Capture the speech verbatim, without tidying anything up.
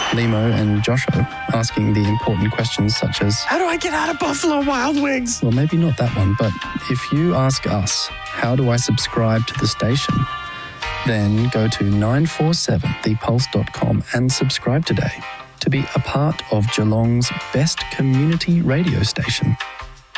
Limo and Josho asking the important questions such as, how do I get out of Buffalo Wild Wings? Well, maybe not that one, but if you ask us, how do I subscribe to the station? Then go to nine four seven the pulse dot com and subscribe today to be a part of Geelong's best community radio station.